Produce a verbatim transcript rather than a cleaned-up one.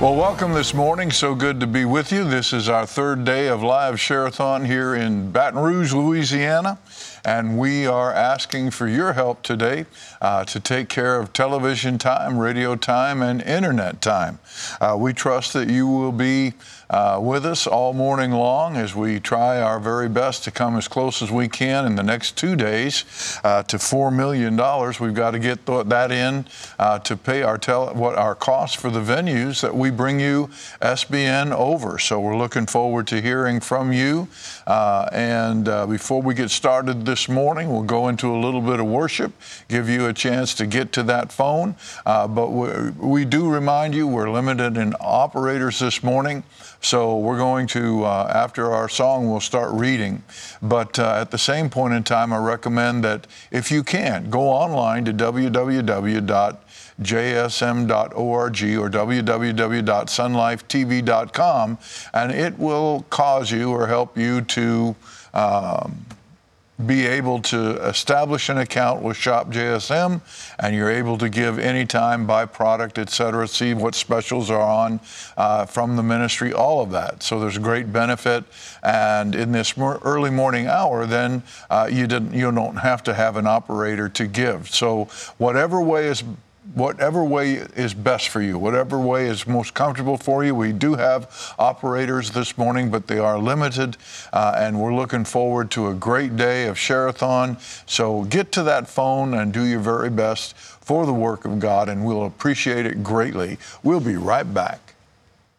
Well, welcome this morning. So good to be with you. This is our third day of live Share-a-thon here in Baton Rouge, Louisiana. And we are asking for your help today uh, to take care of television time, radio time, and internet time. Uh, we trust that you will be uh, with us all morning long as we try our very best to come as close as we can in the next two days uh, to four million dollars. We've got to get th- that in uh, to pay our tele- what our costs for the venues that we bring you S B N over. So we're looking forward to hearing from you. Uh, and uh, before we get started this morning, we'll go into a little bit of worship, give you a chance to get to that phone. Uh, but we, we do remind you we're limited in operators this morning. So we're going to, uh, after our song, we'll start reading. But uh, at the same point in time, I recommend that if you can, go online to w w w dot j s m dot org or w w w dot sun life t v dot com, and it will cause you or help you to um, be able to establish an account with Shop J S M, and you're able to give anytime, buy product, et cetera, see what specials are on uh, from the ministry, all of that. So there's great benefit. And in this early morning hour, then uh, you didn't, you don't have to have an operator to give. So whatever way is Whatever way is best for you, whatever way is most comfortable for you. We do have operators this morning, but they are limited, uh, and we're looking forward to a great day of Share-a-thon. So get to that phone and do your very best for the work of God, and we'll appreciate it greatly. We'll be right back.